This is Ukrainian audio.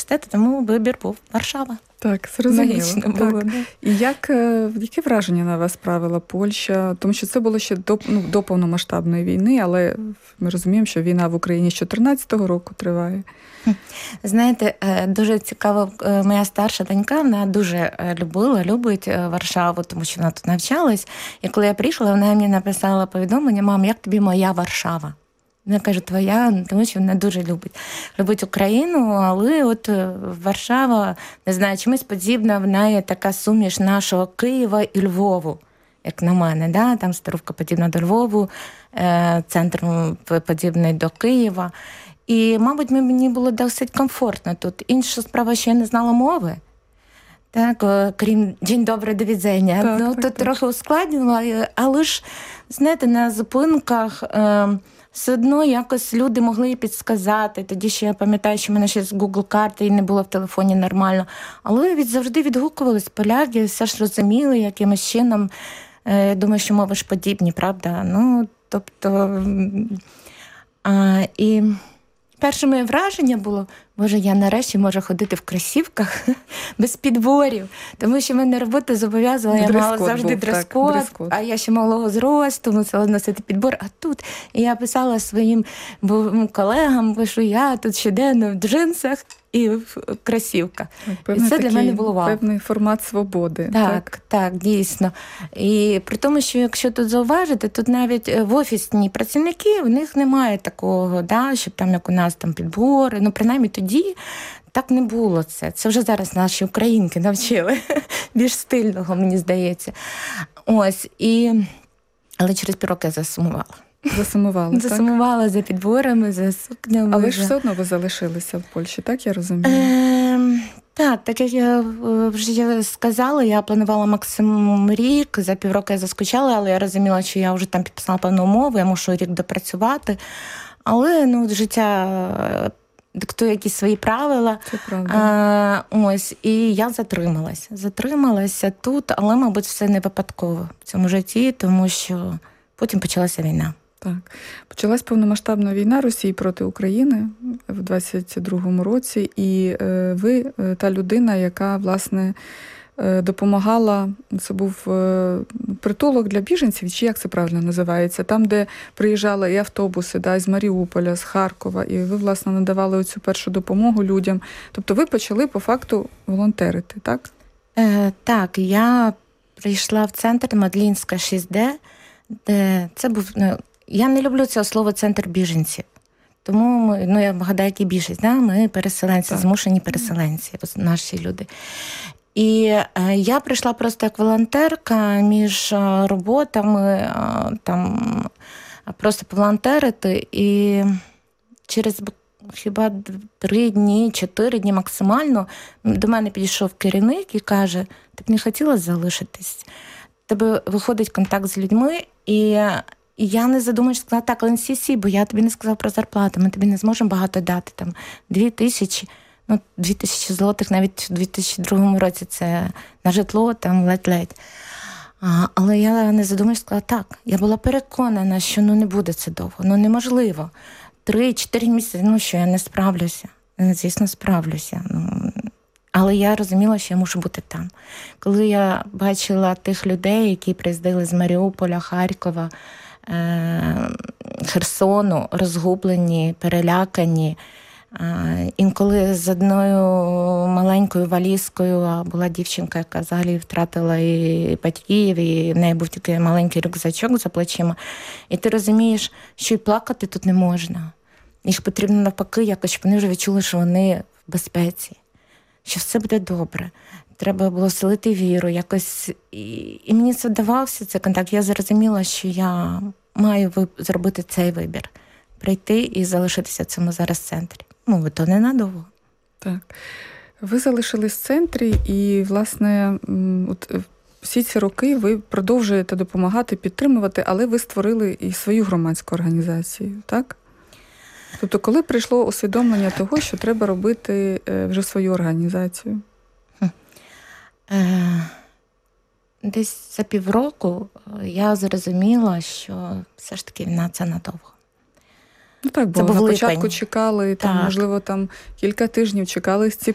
університету, тому вибір був Варшава. Так, зрозуміло. Логічно було, так. да. І яке враження на вас справила Польща? Тому що це було ще до повномасштабної війни, але ми розуміємо, що війна в Україні з 2014 року триває. Знаєте, дуже цікаво, моя старша донька, вона дуже любить Варшаву, тому що вона тут навчалась. І коли я приїхала, вона мені написала повідомлення: «Мам, як тобі моя Варшава?» Я кажу, твоя, тому що вона дуже любить Україну, але от Варшава, не знаю, чимось подібна, вона є така суміш нашого Києва і Львову, як на мене, да? Там Старовка подібна до Львову, центр подібний до Києва. І, мабуть, мені було досить комфортно тут. Інша справа, що я не знала мови. Так, крім «День добре, до відзення». Тут трохи ускладнило, але ж, знаєте, на зупинках все одно якось люди могли підсказати. Тоді ще я пам'ятаю, що в мене ще з Google карти і не було в телефоні нормально. Але завжди відгукувались поляки, все ж розуміли якимось чином. Я думаю, що мови ж подібні, правда? Ну, тобто... І перше моє враження було, боже, я нарешті можу ходити в кросівках без підборів, тому що мене робота зобов'язувала, я мала завжди дрес-код, а я ще малого зросту, мусила носити підбор, а тут я писала своїм колегам, пишу, я тут щоденно в джинсах і в кросівках. І це для мене було вау. Певний формат свободи. Так, дійсно. І при тому, що якщо тут зауважити, тут навіть в офісні працівники, в них немає такого, да, щоб там, як у нас, там підбори, ну, принаймні тоді так не було це. Це вже зараз наші українки навчили. Більш стильного, мені здається. Ось, але через півроку я засумувала. Засумувала за підборами, за сукнями. Але ж все одно ви залишилися в Польщі, так я розумію? Так як я вже сказала, я планувала максимум рік, за півроку я заскучала, але я розуміла, що я вже там підписала певну умову, я мушу рік допрацювати. Але життя диктує якісь свої правила. Це правда. Ось, і я затрималася тут, але, мабуть, все не випадково в цьому житті, тому що потім почалася війна. Так. Почалась повномасштабна війна Росії проти України в 22-му році, і ви та людина, яка, власне, допомагала, це був притулок для біженців, чи як це правильно називається, там, де приїжджали і автобуси, да, з Маріуполя, з Харкова, і ви, власне, надавали оцю першу допомогу людям. Тобто ви почали, по факту, волонтерити, так? Так, я прийшла в центр Мадлінська 6D, де це був... Я не люблю це слово «центр біженців». Тому, я гадаю, які більшість, да? Ми переселенці, так. Змушені переселенці, наші люди. І я прийшла просто як волонтерка між роботами, там, просто поволонтерити. І через хіба 3 дні, 4 дні максимально до мене підійшов керівник і каже, ти б не хотіла залишитись? Тебе виходить контакт з людьми, і я не задумуюсь, сказала, так, але бо я тобі не сказала про зарплату, ми тобі не зможемо багато дати, там, 2000 злотих навіть у 2002 році це на житло, там, ледь-ледь. Але я не задумуюсь, сказала, так, я була переконана, що не буде це довго, неможливо. 3-4 місяці, що я не справлюся. Звісно, справлюся. Але я розуміла, що я мушу бути там. Коли я бачила тих людей, які приїздили з Маріуполя, Харкова, Херсону, розгублені, перелякані. Інколи з одною маленькою валізкою, а була дівчинка, яка взагалі втратила і батьків, і в неї був такий маленький рюкзачок за плечима. І ти розумієш, що і плакати тут не можна. Їх потрібно навпаки якось, щоб вони вже відчули, що вони в безпеці, що все буде добре. Треба було вселити віру, якось. І мені це вдавався, цей контакт. Я зрозуміла, що я маю зробити цей вибір. Прийти і залишитися в цьому зараз центрі. То ненадовго. Так. Ви залишились в центрі і, власне, всі ці роки ви продовжуєте допомагати, підтримувати, але ви створили і свою громадську організацію, так? Тобто, коли прийшло усвідомлення того, що треба робити вже свою організацію? Десь за півроку я зрозуміла, що все ж таки війна – це надовго. Так, бо на початку чекали, можливо, кілька тижнів чекали ці